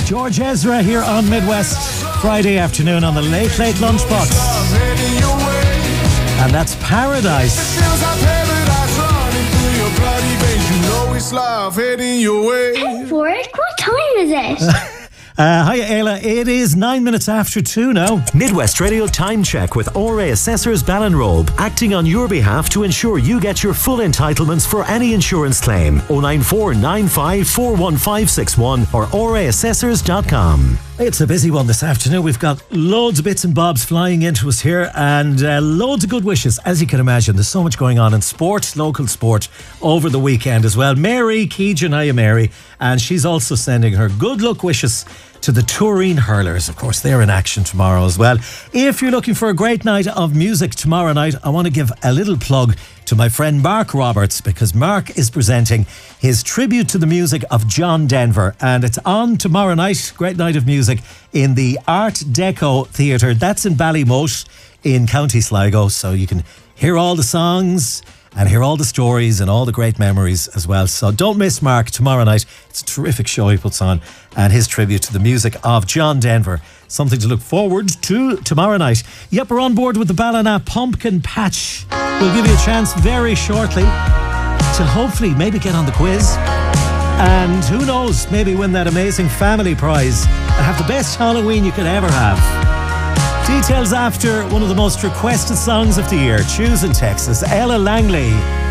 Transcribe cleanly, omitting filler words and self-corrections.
George Ezra here on Midwest Friday afternoon on the Late Late Lunchbox. And that's Paradise. Hey, Warwick, what time is it? Hiya, Ayla. It is 9 minutes after 2 now. Midwest Radio Time Check with ORA Assessors Ballinrobe, acting on your behalf to ensure you get your full entitlements for any insurance claim. 094 95 41561 or oraassessors.com. It's a busy one this afternoon. We've got loads of bits and bobs flying into us here and loads of good wishes. As you can imagine, there's so much going on in sport, local sport, over the weekend as well. Mary Keegan, hiya Mary, and she's also sending her good luck wishes to the Turin Hurlers. Of course, they're in action tomorrow as well. If you're looking for a great night of music tomorrow night, I want to give a little plug to my friend Mark Roberts, because Mark is presenting his tribute to the music of John Denver, and it's on tomorrow night. Great night of music in the Art Deco Theatre. That's in Ballymote in County Sligo, so you can hear all the songs and hear all the stories and all the great memories as well. So don't miss Mark tomorrow night. It's a terrific show he puts on, and his tribute to the music of John Denver. Something to look forward to tomorrow night. Yep, we're on board with the Ballina Pumpkin Patch. We'll give you a chance very shortly to hopefully maybe get on the quiz. And who knows, maybe win that amazing family prize and have the best Halloween you could ever have. Details after one of the most requested songs of the year. Choose in Texas, Ella Langley.